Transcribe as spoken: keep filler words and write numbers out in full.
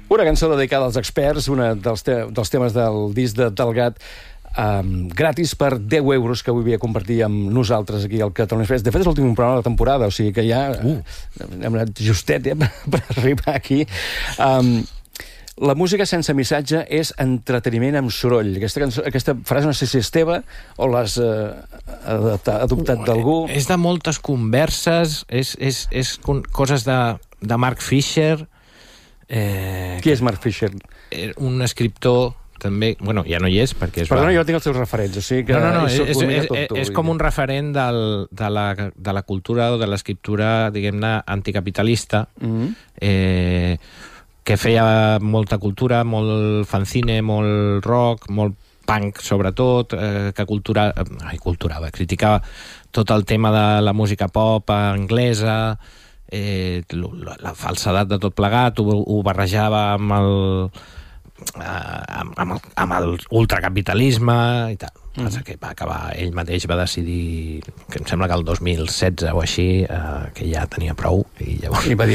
Una cançó dedicada als experts, un dels, te dels temes del disc de Delgat, um, gratis per deu euros, que avui havia compartir amb nosaltres aquí al Catalunya Express. De fet, és l'últim programa de la temporada, o sigui que ja uh. hem anat justet eh, per arribar aquí. Um, La música sense missatge és entreteniment amb soroll. Aquesta, cançó, aquesta frase no sé si és teva o l'has eh, adoptat uh, d'algú. És de moltes converses, és, és, és coses de, de Mark Fisher. Eh, Qui és Mark Fisher? Un escriptor també, bueno, ja no hi és perquè es Perdona, va... jo tinc els seus referents, o sigui que... No, no, no, és, és, és, tu, és com un referent del, de, la, de la cultura o de l'escriptura, diguem-ne, anticapitalista, mm-hmm. eh, que feia molta cultura, molt fanzine, molt rock, molt punk, sobretot, eh, que cultura... Ai, culturava, criticava tot el tema de la música pop anglesa, eh, la, la falsedat de tot plegat, ho, ho barrejava amb el, amb, amb el, amb el ultracapitalisme i tal. Mm. Que va acabar, ell mateix va decidir, que em sembla que el dos mil setze o així, eh, que ja tenia prou, i llavors... I va dir